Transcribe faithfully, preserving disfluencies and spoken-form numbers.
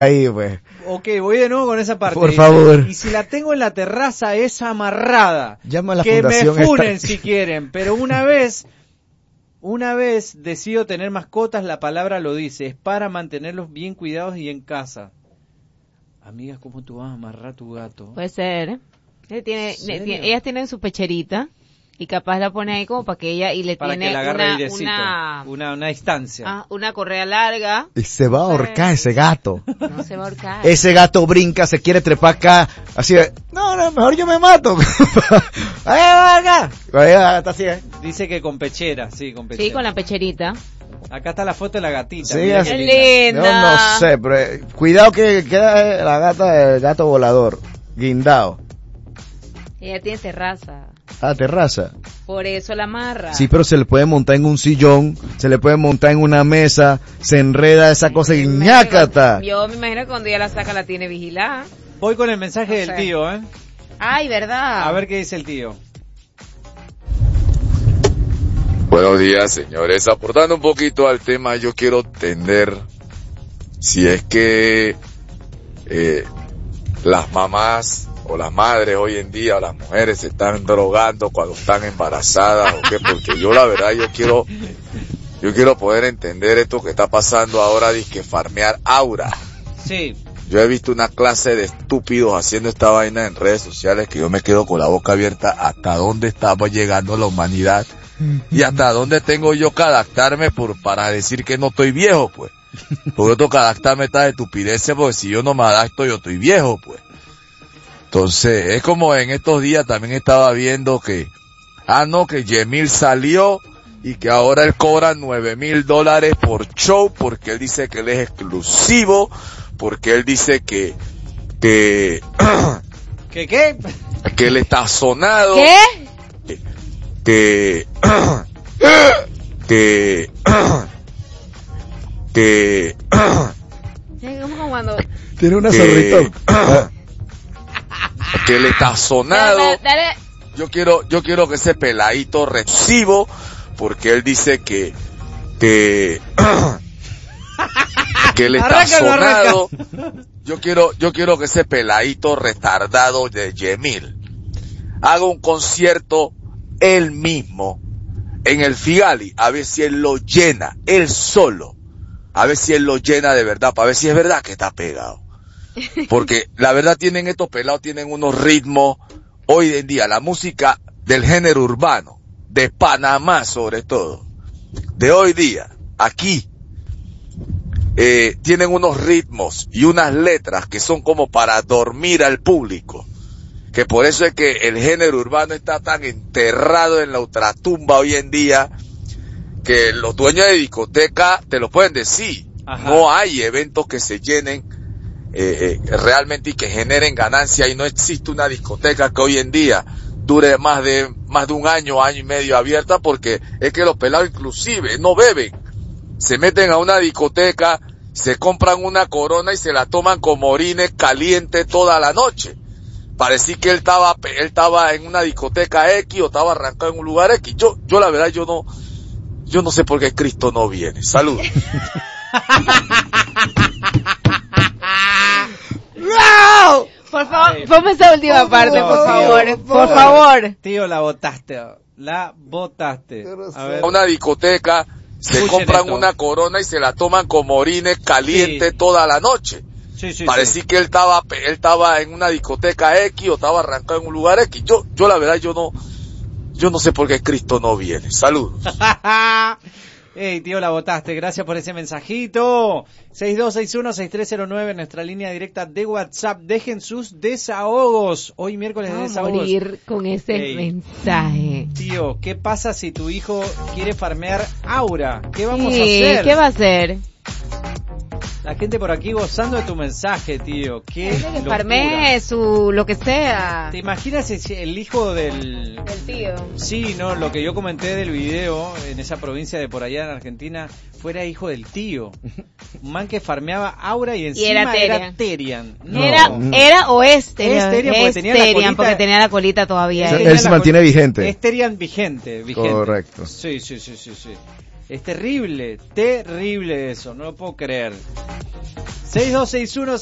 ahí, pues. Ok, voy de nuevo con esa parte. Por favor. Y si la tengo en la terraza es amarrada. Llama a la que me fundación funen esta. si quieren, pero una vez, una vez decido tener mascotas, la palabra lo dice, es para mantenerlos bien cuidados y en casa. Amigas, ¿cómo tú vas a amarrar tu gato? Puede ser. Ella tiene, ¿Serio? tiene- ellas tienen su pecherita y capaz la pone ahí como para que ella y le Para tiene que le agarre una, airecito, una, una, una distancia. ah, una correa larga. Y se va a ahorcar ese gato. No se va a ahorcar. Ese gato brinca, se quiere trepar acá, así de, no, no, mejor yo me mato. Ahí va acá. Ahí va, está así, ¿eh? Dice que con pechera, sí, con pechera. Sí, con la pecherita. Acá está la foto de la gatita. Sí, mira así. qué Qué linda. Yo no sé, pero eh, cuidado que queda la gata del gato volador, guindado. Ella tiene terraza. Ah, terraza. Por eso la amarra. Sí, pero se le puede montar en un sillón, se le puede montar en una mesa, se enreda esa cosa y Me imagino- ñácata. Yo me imagino que cuando ella la saca la tiene vigilada. Voy con el mensaje No del sé. tío, ¿eh? Ay, ¿verdad? A ver qué dice el tío. Buenos días, señores. Aportando un poquito al tema, yo quiero entender si es que eh, las mamás o las madres hoy en día, o las mujeres se están drogando cuando están embarazadas o qué, porque yo la verdad yo quiero yo quiero poder entender esto que está pasando ahora, dizque farmear aura. Sí. Yo he visto una clase de estúpidos haciendo esta vaina en redes sociales que yo me quedo con la boca abierta hasta dónde estamos llegando la humanidad y hasta dónde tengo yo que adaptarme por, para decir que no estoy viejo, pues. Porque yo tengo que adaptarme a estas estupideces, porque si yo no me adapto yo estoy viejo, pues. Entonces, es como en estos días también estaba viendo que, ah no, que Yemil salió y que ahora él cobra nueve mil dólares por show porque él dice que él es exclusivo, porque él dice que, que, ¿Qué qué? que él está sonado. ¿Qué? Que, que, que, Es como cuando... Tiene una que, zorrito. que él está sonado. Dale, dale. Yo quiero, yo quiero que ese peladito recibo, porque él dice que, que, que él está Arráncalo, sonado. Yo quiero, yo quiero que ese peladito retardado de Yemil haga un concierto él mismo en el Figali, a ver si él lo llena, él solo, a ver si él lo llena de verdad, para ver si es verdad que está pegado. Porque la verdad tienen estos pelados, tienen unos ritmos, hoy en día, la música del género urbano, de Panamá sobre todo, de hoy día, aquí, eh, tienen unos ritmos y unas letras que son como para dormir al público, que por eso es que el género urbano está tan enterrado en la ultratumba hoy en día, que los dueños de discoteca te lo pueden decir. Ajá. No hay eventos que se llenen eh, eh, realmente y que generen ganancia, y no existe una discoteca que hoy en día dure más de más de un año, año y medio abierta, porque es que los pelados inclusive no beben, se meten a una discoteca, se compran una Corona y se la toman como orines caliente toda la noche. Parecía que él estaba, él estaba en una discoteca X o estaba arrancado en un lugar X. Yo, yo la verdad, yo no, yo no sé por qué Cristo no viene. Saludos. ¡No! Por favor, ponme esa última parte, por No, favor. tío, Por favor. Tío, la botaste. La botaste. A ver. A una discoteca, se Escuchen compran esto. una Corona y se la toman como orines caliente Sí. toda la noche. Sí, sí, Parecía sí. que él estaba, él estaba en una discoteca X o estaba arrancado en un lugar X. Yo, yo la verdad, yo no, yo no sé por qué Cristo no viene. Saludos. Ey, tío, la botaste. Gracias por ese mensajito. seis dos seis uno seis tres cero nueve, nuestra línea directa de WhatsApp. Dejen sus desahogos. Hoy miércoles de Vamos a desahogos. morir con ese Ey. mensaje. Tío, ¿qué pasa si tu hijo quiere farmear aura? ¿Qué vamos Sí, a hacer? ¿qué va a hacer? La gente por aquí gozando de tu mensaje, tío. Qué Dice que locura. farmee su, lo que sea. ¿Te imaginas si el hijo del... Del tío. Sí, no, lo que yo comenté del video en esa provincia de por allá en Argentina fuera hijo del tío. Un man que farmeaba aura y encima era era Terian. Terian. No. Era, era o es Terian. Es Terian porque Es tenía la Terian, colita- porque tenía la colita todavía. O sea, ahí. Tenía él se la mantiene col- vigente. Es Terian vigente, vigente. Correcto. Sí, sí, sí, sí, sí. Es terrible, terrible eso, no lo puedo creer. seis dos seis uno